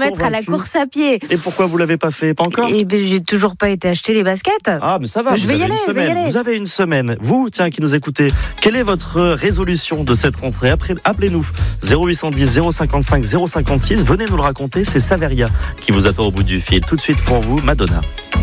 mettre à la course à pied. Et pourquoi vous l'avez pas fait? Pas encore? Et ben, j'ai toujours pas été acheter les baskets. Ah, mais ça va. Je vais y aller. Vous avez une semaine. Vous, tiens, qui nous écoutez, quelle est votre résolution de cette rentrée? Appelez-nous 0810 055 056. Venez nous le raconter. C'est Saveria qui vous attend au bout du fil. Tout de suite pour vous, Madonna.